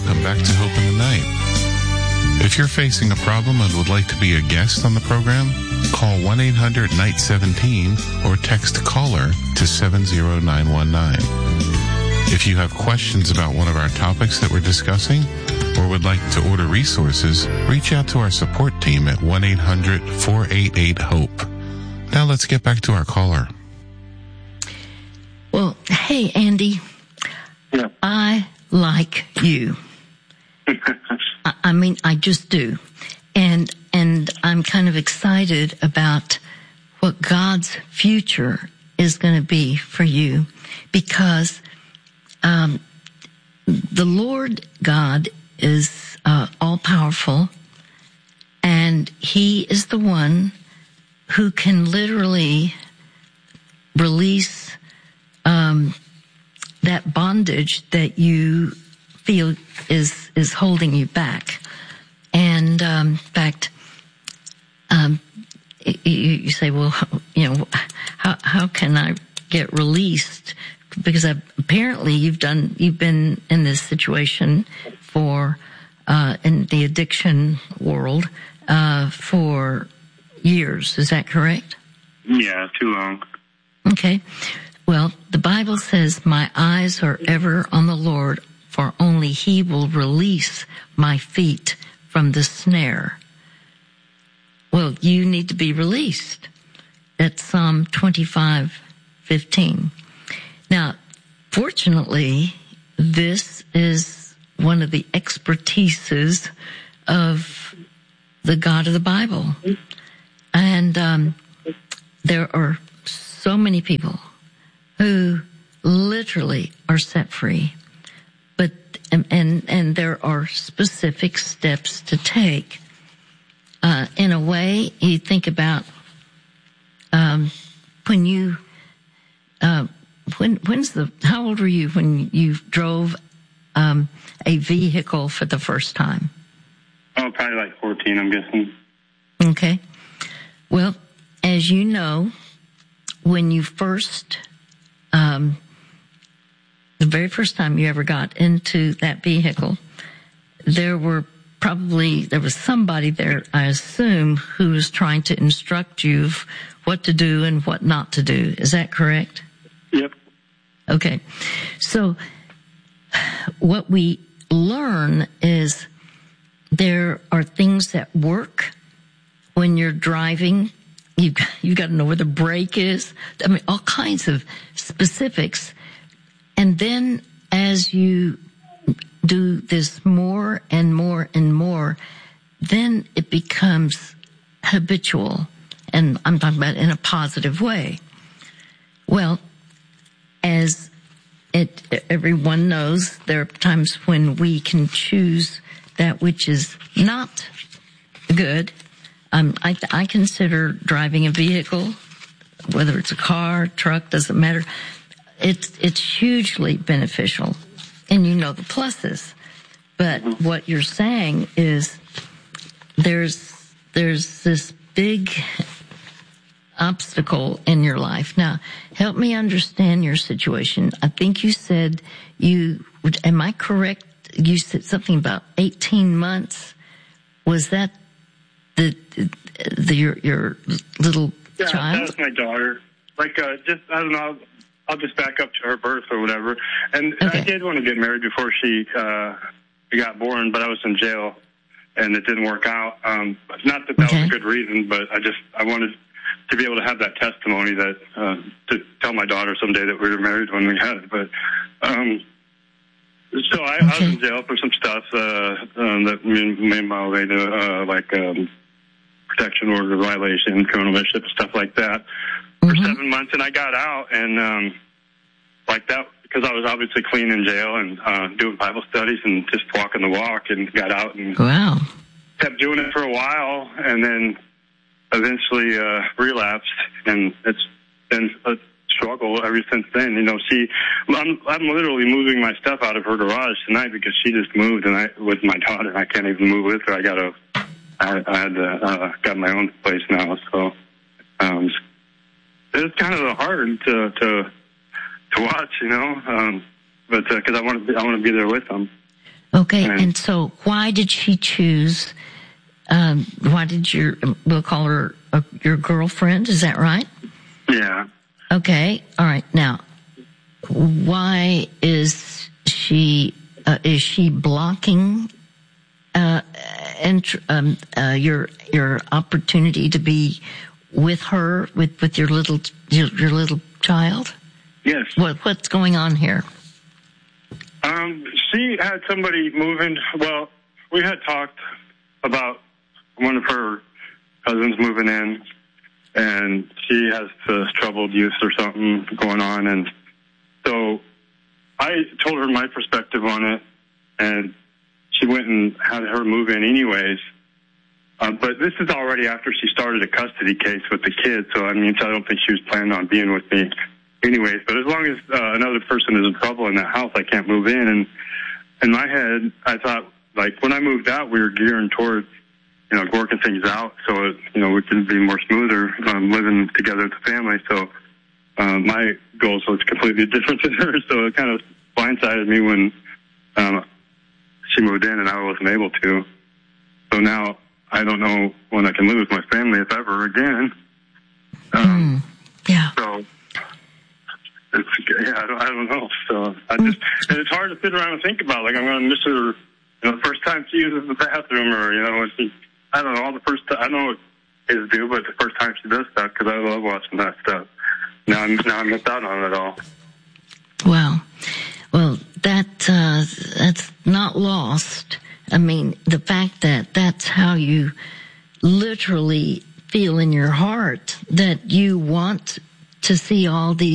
welcome back to Hope in the Night. If you're facing a problem and would like to be a guest on the program, call 1-800-NIGHT-17 or text CALLER to 70919. If you have questions about one of our topics that we're discussing or would like to order resources, reach out to our support team at 1-800-488-HOPE. Now let's get back to our caller. Well, hey, Andy. Yeah. I like you. I mean, I just do. And I'm kind of excited about what God's future is going to be for you, because the Lord God is all-powerful, and He is the one who can literally release that bondage that you feel is holding you back. And in fact, you say, well, how can I get released? Because apparently you've been in this situation for in the addiction world for years. Is that correct? Yeah, too long. Okay. Well, the Bible says, my eyes are ever on the Lord, for only He will release my feet from the snare. Well, you need to be released. That's Psalm 25:15. Now, fortunately, this is one of the expertises of the God of the Bible. And there are so many people who literally are set free. But and there are specific steps to take. In a way, you think about when you how old were you when you drove a vehicle for the first time? Oh, probably like 14, I'm guessing. Okay. Well, as you know, when you first the very first time you ever got into that vehicle, there was somebody there, I assume, who was trying to instruct you of what to do and what not to do. Is that correct? Yep. Okay. So what we learn is there are things that work when you're driving. You've got to know where the brake is. I mean, all kinds of specifics. And then as you do this more and more and more, then it becomes habitual. And I'm talking about in a positive way. Well, as everyone knows, there are times when we can choose that which is not good. I consider driving a vehicle, whether it's a car, truck, doesn't matter. It's hugely beneficial, and you know the pluses. But what you're saying is there's this big obstacle in your life. Now, help me understand your situation. I think you said am I correct? You said something about 18 months. Was that your little child? Yeah, that was my daughter. I don't know. I'll just back up to her birth or whatever. And okay. I did want to get married before she got born, but I was in jail, and it didn't work out. Not that was a good reason, but I wanted to be able to have that testimony that to tell my daughter someday that we were married when we had it. But so I was in jail for some stuff that made my way to protection order violation, criminal mischief, stuff like that. For 7 months, and I got out, and like that, because I was obviously clean in jail and doing Bible studies and just walking the walk, and got out and kept doing it for a while, and then eventually relapsed, and it's been a struggle ever since then. I'm literally moving my stuff out of her garage tonight because she just moved, and with my daughter, I can't even move with her. I got my own place now, so it's kind of hard to watch, but because I want to be there with them. Okay, and so why did she choose? Why did we'll call her your girlfriend? Is that right? Yeah. Okay. All right. Now, why is she blocking your opportunity to be with her, with your little child? Yes. What's going on here? She had somebody moving. Well, we had talked about one of her cousins moving in, and she has troubled youth or something going on, and so I told her my perspective on it, and she went and had her move in anyways. But this is already after she started a custody case with the kids, so I don't think she was planning on being with me anyways. But as long as another person is in trouble in that house, I can't move in. And in my head, I thought, like, when I moved out, we were gearing towards, working things out so, we could be more smoother living together as a family. So my goals was completely different than hers, so it kind of blindsided me when she moved in and I wasn't able to. So now I don't know when I can live with my family, if ever again. Yeah. So, I don't know. So and it's hard to sit around and think about, like, I'm going to miss her, the first time she uses the bathroom, or, when she, I don't know, I know what kids do, but the first time she does stuff, because I love watching that stuff. Now I missed out on it all. Wow. Well, that's not lost. I mean, the fact that that's how you literally feel in your heart, that you want to see all these